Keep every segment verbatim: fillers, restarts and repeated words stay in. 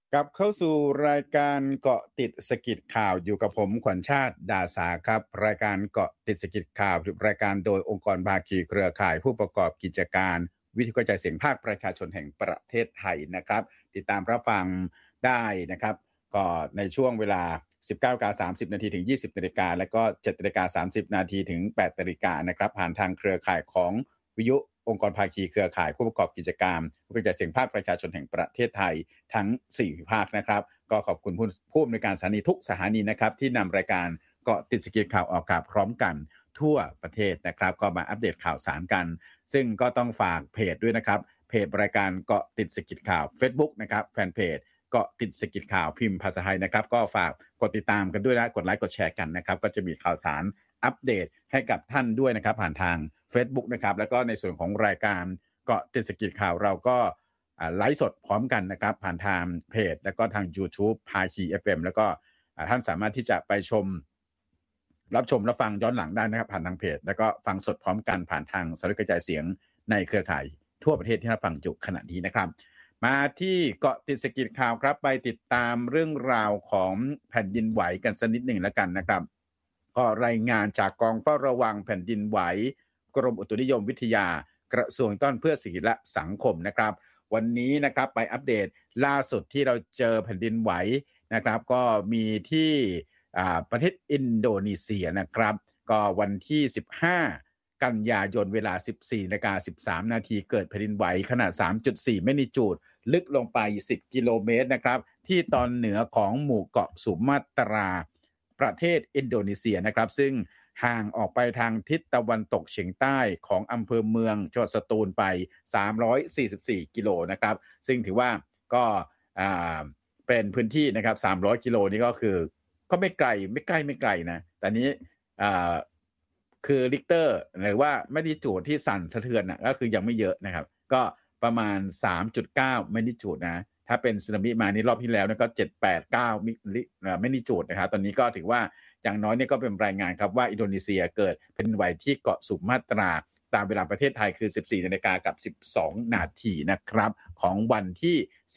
กลับเข้าสู่รายการเกาะติดสกิดข่าวอยู่กับผมขวัญชาติดาสาครับรายการเกาะติดสกิดข่าวรายการโดยองค์กรภาคีเครือข่ายผู้ประกอบกิจการวิทยุกระจายเสียงภาคประชาชนแห่งประเทศไทยนะครับติดตามรับฟังได้นะครับก็ในช่วงเวลา สิบเก้านาฬิกาสามสิบนาทีถึงยี่สิบนาฬิกาและก็ เจ็ดนาฬิกาสามสิบนาทีถึงแปดนาฬิกานะครับผ่านทางเครือข่ายของวิทยุองค์กรภาคีเครือข่ายผู้ประกอบกิจการผู้กระจายเสียงภาคประชาชนแห่งประเทศไทยทั้งสี่ภาคนะครับก็ขอบคุณผู้ผู้อำนวยการสถานีทุกสถานีนะครับที่นำรายการเกาะติดสกิดข่าวออกอากาศพร้อมกันทั่วประเทศนะครับก็มาอัปเดตข่าวสารกันซึ่งก็ต้องฝากเพจด้วยนะครับเพจรายการเกาะติดสกิดข่าว Facebook นะครับแฟนเพจเกาะติดสกิดข่าวพิมพ์ภาษาไทยนะครับก็ฝากกดติดตามกันด้วยนะกดไลค์กดแชร์กันนะครับก็จะมีข่าวสารอัปเดตให้กับท่านด้วยนะครับผ่านทาง Facebook นะครับแล้วก็ในส่วนของรายการเกาะติดสกิดข่าวเราก็ไลฟ์สดพร้อมกันนะครับผ่านทางเพจแล้วก็ทาง YouTube ภาคี เอฟ เอ็ม แล้วก็ท่านสามารถที่จะไปชมรับชมและฟังย้อนหลังได้นะครับผ่านทางเพจแล้วก็ฟังสดพร้อมกันผ่านทางสารกระจายเสียงในเครือข่ายทั่วประเทศที่รับฟังอยู่ขณะนี้นะครับมาที่เกาะติดสกิดข่าวครับไปติดตามเรื่องราวของแผ่นดินไหวกันสักนิดหนึ่งแล้วกันนะครับก็รายงานจากกองเฝ้าระวังแผ่นดินไหวกรมอุตุนิยมวิทยากระทรวงต้นเพื่อสิ่งและสังคมนะครับวันนี้นะครับไปอัปเดตล่าสุดที่เราเจอแผ่นดินไหวนะครับก็มีที่ประเทศอินโดนีเซียนะครับก็วันที่สิบห้ากันยายนเวลา สิบสี่นาฬิกาสิบสามนาทีเกิดแผ่นดินไหวขนาด สามจุดสี่ แมกนิจูดลึกลงไปสิบกิโลเมตรนะครับที่ตอนเหนือของหมู่เกาะสุมาตราประเทศอินโดนีเซียนะครับซึ่งห่างออกไปทางทิศตะวันตกเฉียงใต้ของอำเภอเมืองจังหวัดสตูลไปสามร้อยสี่สิบสี่กิโลนะครับซึ่งถือว่าก็เป็นพื้นที่นะครับสามร้อยกิโลนี่ก็คือก็ไม่ไกลไม่ใกล้ไม่ไกลนะแต่นี้คือริกเตอร์หรือว่าแมกนิจูดที่สั่นสะเทือนนะก็คือยังไม่เยอะนะครับก็ประมาณ สามจุดเก้า แมกนิจูดนะถ้าเป็นสึนามิมานี่รอบที่แล้วก็เจ็ด แปด เก้าแมกนิจูดนะครับตอนนี้ก็ถือว่าอย่างน้อยเนี่ยก็เป็นรายงานครับว่าอินโดนีเซียเกิดแผ่นดินไหวที่เกาะสุมาตราตามเวลาประเทศไทยคือ สิบสี่นาฬิกากับสิบสองนาทีนะครับของวันที่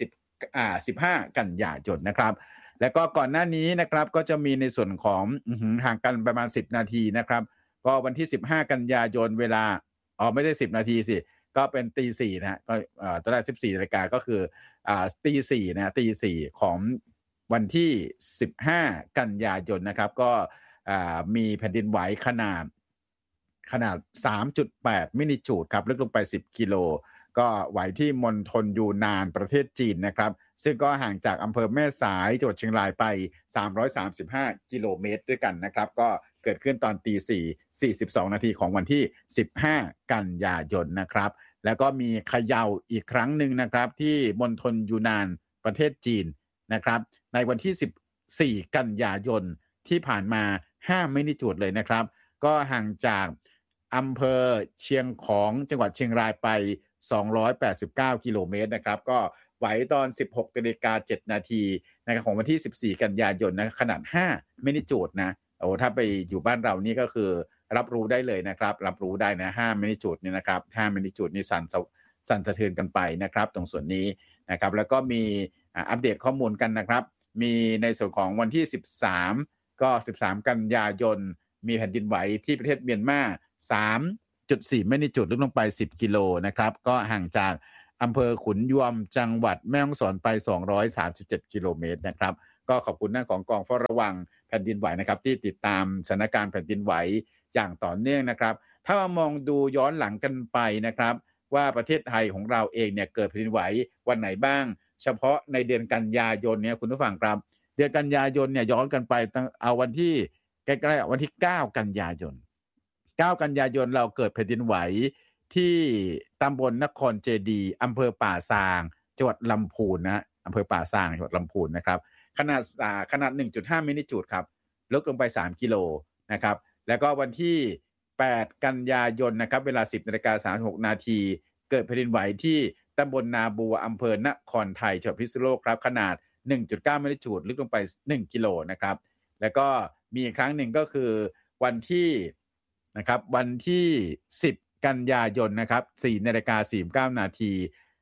10อ่าสิบห้ากันยายนนะครับแล้วก็ก่อนหน้านี้นะครับก็จะมีในส่วนของห่างกันประมาณสิบนาทีนะครับก็วันที่สิบห้ากันยายนเวลาอ๋อไม่ได้สิบนาทีสิก็เป็นตีสี่นะฮะก็เอ่อตอนแรกสิบสี่นาฬิกาก็คืออ่าตีสี่นะตีสี่ของวันที่สิบห้ากันยายนนะครับก็อ่ามีแผ่นดินไหวขนาดขนาด สามจุดแปด แมกนิจูดครับลึกลงไปสิบกิโลก็ไหวที่มณฑลยูนานประเทศจีนนะครับซึ่งก็ห่างจากอำเภอแม่สายจังหวัดเชียงรายไปสามร้อยสามสิบห้ากิโลเมตรด้วยกันนะครับก็เกิดขึ้นตอนตีสี่ สี่สิบสองนาทีของวันที่สิบห้ากันยายนนะครับแล้วก็มีเขย่าอีกครั้งหนึ่งนะครับที่มณฑลยูนานประเทศจีนนะครับในวันที่สิบสี่กันยายนที่ผ่านมาห้าแมกนิจูดเลยนะครับก็ห่างจากอำเภอเชียงของจังหวัดเชียงรายไปสองร้อยแปดสิบเก้ากิโลเมตรนะครับก็ไหวตอน สิบหกนาฬิกาเจ็ดนาทีนะครับของวันที่สิบสี่กันยายนนะขนาดห้าแมกนิจูดนะโอ้ถ้าไปอยู่บ้านเรานี่ก็คือรับรู้ได้เลยนะครับรับรู้ได้นะห้าแมกนิจูดนี่นะครับห้าแมกนิจูดนี่สั่นสั่นสะเทือนกันไปนะครับตรงส่วนนี้นะครับแล้วก็มีอัปเดตข้อมูลกันนะครับมีในส่วนของวันที่สิบสามก็สิบสามกันยายนมีแผ่นดินไหวที่ประเทศเมียนมา สามจุดสี่ แมกนิจูดลึกลงไปสิบกิโลนะครับก็ห่างจากอำเภอขุนยวมจังหวัดแม่ฮ่องสอนไปสองร้อยสามสิบเจ็ดกิโลเมตรนะครับก็ขอบคุณหน้าของกองเฝ้าระวังแผ่นดินไหวนะครับที่ติดตามสถานการณ์แผ่นดินไหวอย่างต่อเนื่องนะครับถ้ามามองดูย้อนหลังกันไปนะครับว่าประเทศไทยของเราเองเนี่ยเกิดแผ่นดินไหววันไหนบ้างเฉพาะในเดือนกันยายนเนี่ยคุณผู้ฟังครับเดือนกันยายนเนี่ยย้อนกันไปเอาวันที่ใกล้ๆวันที่เก้ากันยายนเก้ากันยายนเราเกิดแผ่นดินไหวที่ตำบลนครเจดีย์อำเภอป่าซางจังหวัดลำพูนนะอำเภอป่าซางจังหวัดลำพูนนะครับขนาดขนาด หนึ่งจุดห้า แมกนิจูดครับลึกลงไปสามกิโลนะครับแล้วก็วันที่แปดกันยายนนะครับเวลา สิบนาฬิกาสามสิบหกนาทีเกิดแผ่นดินไหวที่ตำบลนาบัวอำเภอนครไทยจังหวัดพิษณุโลกครับขนาด หนึ่งจุดเก้า แมกนิจูดลึกลงไปหนึ่งกิโลนะครับแล้วก็มีอีกครั้งหนึ่งก็คือวันที่นะครับวันที่สิบกันยายนนะครับ สี่นาฬิกาสี่สิบเก้านาที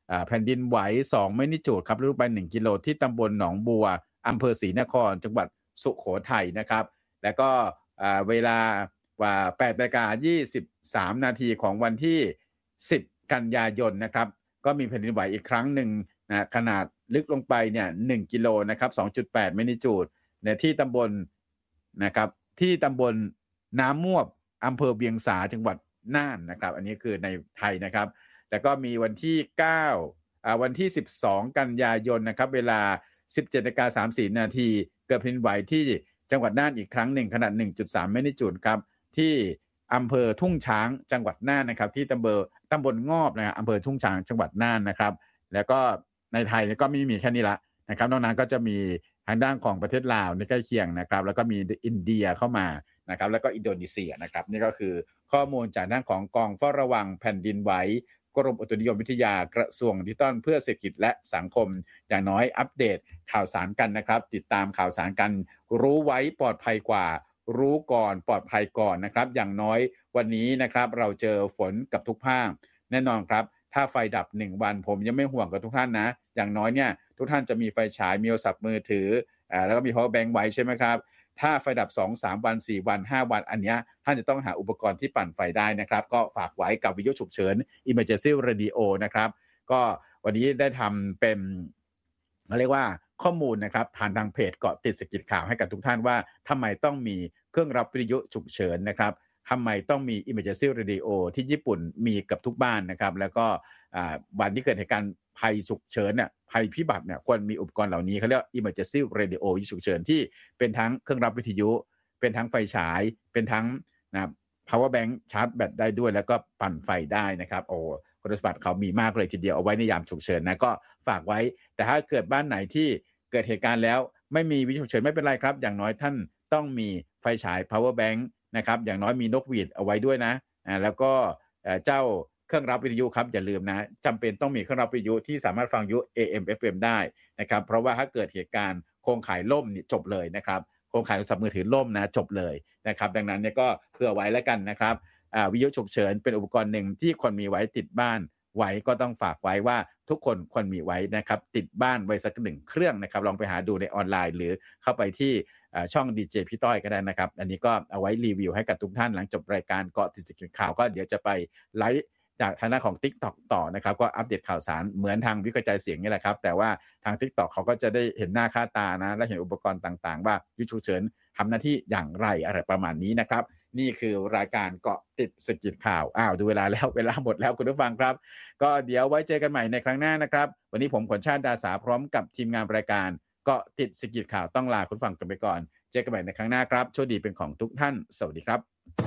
แผ่นดินไหวสองแมกนิจูดครับลึกลงไปหนึ่งกิโลที่ตำบลหนองบัวอำเภอศรีนครจังหวัดสุโขทัยนะครับแล้วก็เวลาว่า แปดนาฬิกายี่สิบสามนาทีของวันที่สิบกันยายนนะครับก็มีแผ่นดินไหวอีกครั้งหนึ่งนะขนาดลึกลงไปเนี่ยหนึ่งกิโลนะครับ สองจุดแปดแมกนิจูดในที่ตำบลนะครับที่ตำบลน้ำม่วบอำเภอเวียงสาจังหวัดน่านนะครับอันนี้คือในไทยนะครับแล้วก็มีวันที่เก้าอ่าวันที่สิบสองกันยายนนะครับเวลา สิบเจ็ดนาฬิกาสามสิบนาทีเกิดแผ่นดินไหวที่จังหวัดน่านอีกครั้งหนึ่งขนาด หนึ่งจุดสามแมกนิจูดครับที่อำเภอทุ่งช้างจังหวัดน่านนะครับที่ตำบลตำบลงอบนะครับอำเภอทุ่งช้างจังหวัดน่านนะครับแล้วก็ในไทยก็ไม่มีแค่นี้ละนะครับนอกนั้นก็จะมีทางด้านของประเทศลาวในใกล้เคียงนะครับแล้วก็มีอินเดียเข้ามานะครับแล้วก็อินโดนีเซียนะครับนี่ก็คือข้อมูลจากด้านของกองเฝ้าระวังแผ่นดินไหวกรมอุตุนิยมวิทยากระทรวงดิจิทัลเพื่อเศรษฐกิจและสังคมอย่างน้อยอัปเดตข่าวสารกันนะครับติดตามข่าวสารกันรู้ไว้ปลอดภัยกว่ารู้ก่อนปลอดภัยก่อนนะครับอย่างน้อยวันนี้นะครับเราเจอฝนกับทุกภาคแน่นอนครับถ้าไฟดับหนึ่งวันผมยังไม่ห่วงกับทุกท่านนะอย่างน้อยเนี่ยทุกท่านจะมีไฟฉายมีโทรศัพท์มือถืออ่าแล้วก็มี power bank ไว้ใช่ไหมครับถ้าไฟดับ สองถึงสาม วันสี่วันห้าวันอันเนี้ยท่านจะต้องหาอุปกรณ์ที่ปั่นไฟได้นะครับก็ฝากไว้กับวิทยุฉุกเฉิน Emergency Radio นะครับก็วันนี้ได้ทำเป็นเรียกว่าข้อมูลนะครับผ่านทางเพจเกาะติดเศรษฐกิจข่าวให้กับทุกท่านว่าทำไมต้องมีเครื่องรับวิทยุฉุกเฉินนะครับทำไมต้องมี Emergency Radio ที่ญี่ปุ่นมีกับทุกบ้านนะครับแล้วก็วันที่เกิดเหตุการณ์ภัยฉุกเฉินเนี่ยภัยพิบัติเนี่ยควรมีอุปกรณ์เหล่านี้เขาเรียก Emergency Radio ฉุกเฉินที่เป็นทั้งเครื่องรับวิทยุเป็นทั้งไฟฉายเป็นทั้งนะ power bank ชาร์จแบตได้ด้วยแล้วก็ปั่นไฟได้นะครับโอ้คุณสมบัติเขามีมากเลยทีเดียวเอาไว้ในยามฉุกเฉินนะก็ฝากไว้แต่ถ้าเกิดบ้านไหนที่เกิดเหตุการณ์แล้วไม่มีวิทยุฉุกเฉินไม่เป็นไรครับอย่างน้อยท่านต้องมีไฟฉาย power bank นะครับอย่างน้อยมีนกหวีดเอาไว้ด้วยนะอ่าแล้วก็เจ้าเครื่องรับวิทยุครับอย่าลืมนะจำเป็นต้องมีเครื่องรับวิทยุที่สามารถฟังวิทยุ เอ เอ็ม เอฟ เอ็ม ได้นะครับเพราะว่าถ้าเกิดเหตุการณ์โครงข่ายล่มนี่จบเลยนะครับโครงข่ายโทรศัพท์มือถือล่มนะจบเลยนะครับดังนั้นเนี่ยก็เผื่อไว้แล้วกันนะครับวิทยุฉุกเฉินเป็นอุปกรณ์หนึ่งที่ควรมีไว้ติดบ้านไว้ก็ต้องฝากไว้ว่าทุกคนควรมีไว้นะครับติดบ้านไว้สักหนึ่งเครื่องนะครับลองไปหาดูในออนไลน์หรือเข้าไปที่ช่องดีเจพี่ต้อยก็ได้นะครับอันนี้ก็เอาไว้รีวิวให้กับทุกท่านหลังจบรายการเกาะติดเศรษฐกิจข่าวก็เดี๋ยวจะไปไลฟ์จากทางด้านของ TikTok ต่อนะครับก็อัปเดตข่าวสารเหมือนทางวิทยุกระจายเสียงนี่แหละครับแต่ว่าทาง TikTok เขาก็จะได้เห็นหน้าค่าตานะและเห็นอุปกรณ์ต่างๆว่าวิทยุฉุกเฉินทำหน้าที่อย่างไรอะไรประมาณนี้นะครับนี่คือรายการเกาะติดเศรษฐกิจข่าวอ้าวดูเวลาแล้วเวลาหมดแล้วคุณผู้ฟังครับก็เดี๋ยวไว้เจอกันใหม่ในครั้งหน้านะครับวันนี้ผมขวัญชาติดาสาพร้อมกับทีมงานรายการเกาะติดเศรษฐกิจข่าวต้องลาคุณผู้ฟังกันไปก่อนเจอกันใหม่ในครั้งหน้าครับโชคดีเป็นของทุกท่านสวัสดีครับ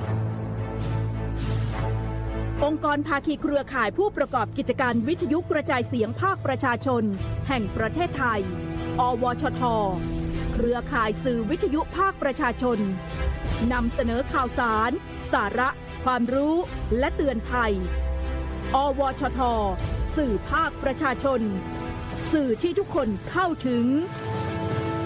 องค์กรภาคีเครือข่ายผู้ประกอบกิจการวิทยุกระจายเสียงภาคประชาชนแห่งประเทศไทยอวชทเครือข่ายสื่อวิทยุภาคประชาชนนำเสนอข่าวสารสาระความรู้และเตือนภัยอวชทสื่อภาคประชาชนสื่อที่ทุกคนเข้าถึง